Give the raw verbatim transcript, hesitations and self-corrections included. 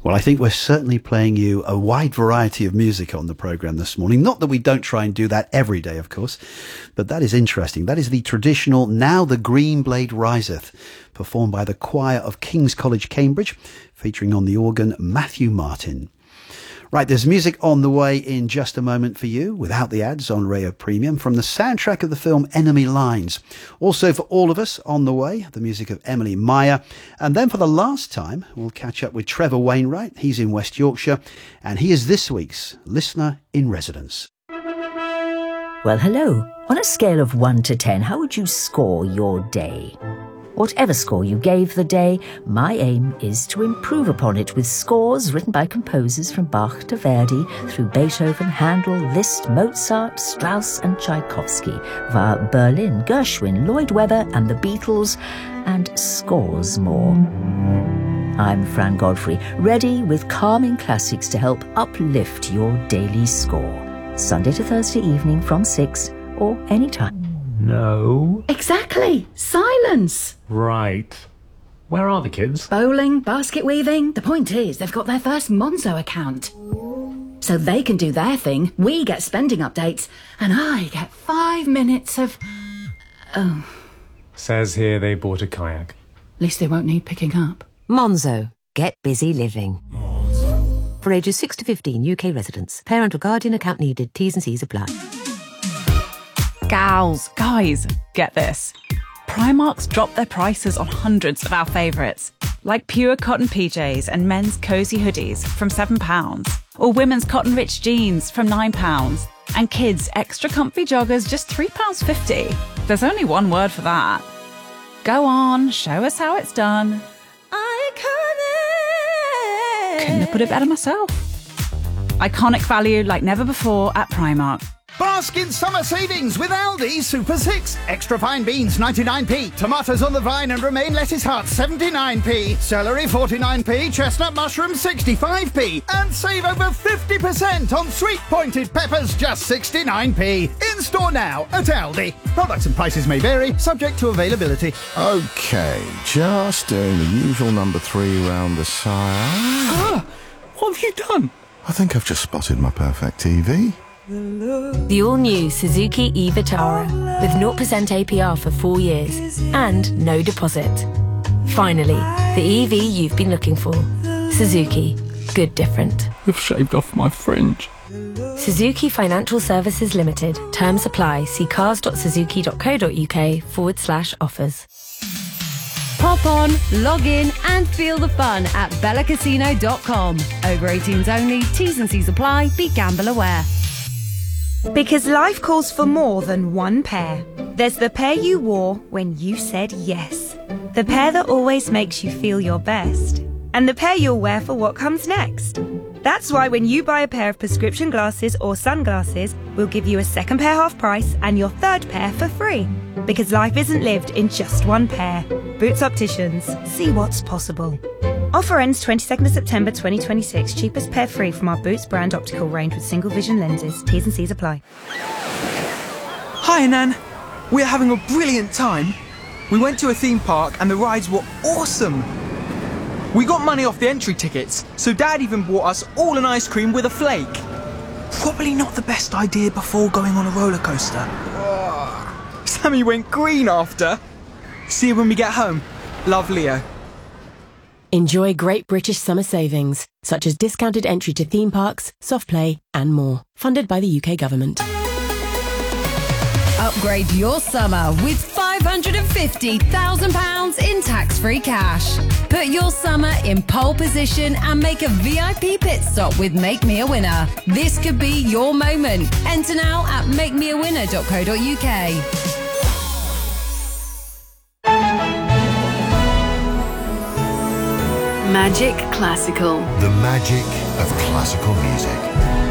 Well, I think we're certainly playing you a wide variety of music on the programme this morning. Not that we don't try and do that every day, of course, but that is interesting. That is the traditional Now the Green Blade Riseth, performed by the choir of King's College, Cambridge, featuring on the organ Matthew Martin. Right, there's music on the way in just a moment for you, without the ads on Ray of Premium, from the soundtrack of the film Enemy Lines. Also for all of us on the way, the music of Emily Meyer. And then for the last time, we'll catch up with Trevor Wainwright. He's in West Yorkshire, and he is this week's Listener in Residence. Well, hello. On a scale of one to ten, how would you score your day? Whatever score you gave the day, my aim is to improve upon it with scores written by composers from Bach to Verdi, through Beethoven, Handel, Liszt, Mozart, Strauss and Tchaikovsky, via Berlin, Gershwin, Lloyd Webber and the Beatles, and scores more. I'm Fran Godfrey, ready with calming classics to help uplift your daily score. Sunday to Thursday evening from six, or anytime. No. Exactly. Silence. Right. Where are the kids? Bowling, basket weaving. The point is, they've got their first Monzo account. So they can do their thing, we get spending updates, and I get five minutes of... Oh. Says here they bought a kayak. At least they won't need picking up. Monzo. Get busy living. Monzo. For ages six to fifteen, U K residents. Parent or guardian account needed. T's and C's apply. Gals, guys, get this. Primark's dropped their prices on hundreds of our favourites, like pure cotton P Js and men's cosy hoodies from seven pounds, or women's cotton rich jeans from nine pounds, and kids' extra comfy joggers just three pounds fifty. There's only one word for that. Go on, show us how it's done. Iconic! Couldn't have put it better myself. Iconic value like never before at Primark. Baskin summer savings with Aldi Super six. Extra fine beans ninety-nine p, tomatoes on the vine and romaine lettuce heart seventy-nine p, celery forty-nine p, chestnut mushroom sixty-five p, and save over fifty percent on sweet pointed peppers just sixty-nine p. In store now at Aldi. Products and prices may vary, subject to availability. Okay, just doing the usual number three round the sire. Ah, what have you done? I think I've just spotted my perfect T V. The all-new Suzuki e-Vitara with zero percent A P R for four years and no deposit. Finally, the E V you've been looking for. Suzuki. Good different. You've shaved off my fringe. Suzuki Financial Services Limited. Terms apply. See cars.suzuki.co.uk forward slash offers. Pop on, log in and feel the fun at bella casino dot com. Over eighteens only. T's and C's apply. Be gamble aware. Because life calls for more than one pair. There's the pair you wore when you said yes. The pair that always makes you feel your best. And the pair you'll wear for what comes next. That's why when you buy a pair of prescription glasses or sunglasses, we'll give you a second pair half price and your third pair for free. Because life isn't lived in just one pair. Boots Opticians. See what's possible. Offer ends twenty-second of September twenty twenty-six. Cheapest pair free from our Boots brand optical range with single vision lenses. T's and C's apply. Hi, Nan. We're having a brilliant time. We went to a theme park and the rides were awesome. We got money off the entry tickets, so Dad even bought us all an ice cream with a flake. Probably not the best idea before going on a roller coaster. Sammy went green after. See you when we get home. Love, Leo. Enjoy great British summer savings, such as discounted entry to theme parks, soft play and more. Funded by the U K government. Upgrade your summer with five hundred fifty thousand pounds in tax-free cash. Put your summer in pole position and make a V I P pit stop with Make Me a Winner. This could be your moment. Enter now at make me a winner dot co dot uk. Magic Classical. The magic of classical music.